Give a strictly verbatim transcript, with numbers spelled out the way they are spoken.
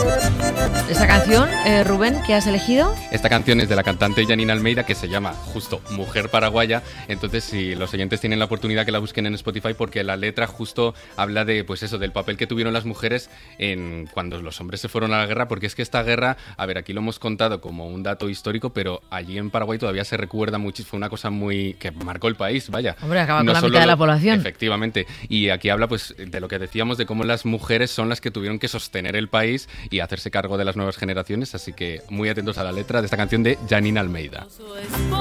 Esta canción, eh, Rubén, ¿qué has elegido? Esta canción es de la cantante Janine Almeida, que se llama justo Mujer Paraguaya. Entonces, si los oyentes tienen la oportunidad, que la busquen en Spotify, porque la letra justo habla de, pues eso, del papel que tuvieron las mujeres en cuando los hombres se fueron a la guerra, porque es que esta guerra, a ver, aquí lo hemos contado como un dato histórico, pero allí en Paraguay todavía se recuerda mucho, fue una cosa muy que marcó el país, vaya. Hombre, acaba con no la solo mitad de la lo, población. Efectivamente. Y aquí habla, pues, de lo que decíamos, de cómo las mujeres son las que tuvieron que sostener el país y hacerse cargo de las nuevas generaciones, así que muy atentos a la letra de esta canción de Janine Almeida.